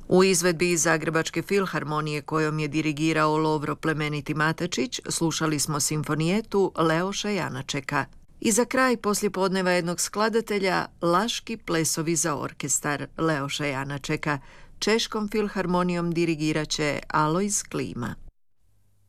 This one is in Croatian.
U izvedbi iz Zagrebačke filharmonije kojom je dirigirao Lovro Plemeniti Matačić slušali smo simfonijetu Leoša Janačeka. I za kraj poslijepodneva jednog skladatelja Laški plesovi za orkestar Leoša Janačeka. Češkom filharmonijom dirigirat će Alojz Klima.